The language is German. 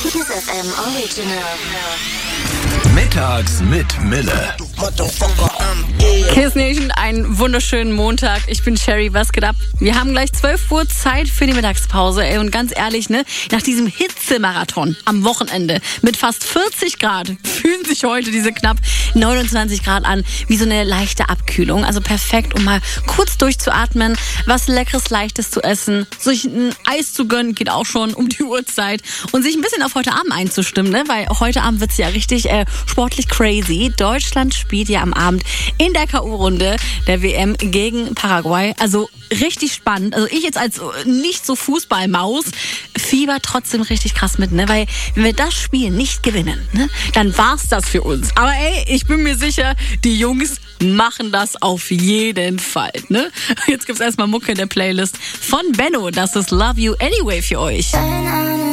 Kiss FM Original. Mittags mit Mille. Kiss Nation, einen wunderschönen Montag. Ich bin Sherry, was geht ab? Wir haben gleich 12 Uhr Zeit für die Mittagspause. Ey, und ganz ehrlich, ne, nach diesem Hitzemarathon am Wochenende mit fast 40 Grad fühlen sich heute diese knapp 29 Grad an wie so eine leichte Abkühlung. Also perfekt, um mal kurz durchzuatmen, was Leckeres, Leichtes zu essen, sich ein Eis zu gönnen, geht auch schon um die Uhrzeit und sich ein bisschen auf heute Abend einzustimmen, ne, weil heute Abend wird's ja richtig sportlich crazy. Deutschland spielt ja am Abend in der K.O.-Runde der WM gegen Paraguay. Also richtig spannend. Also ich jetzt als nicht so Fußballmaus fieber trotzdem richtig krass mit, ne? Weil wenn wir das Spiel nicht gewinnen, ne, dann war's das für uns. Aber ey, ich bin mir sicher, die Jungs machen das auf jeden Fall, ne? Jetzt gibt's erstmal Mucke in der Playlist von Benno. Das ist Love You Anyway für euch.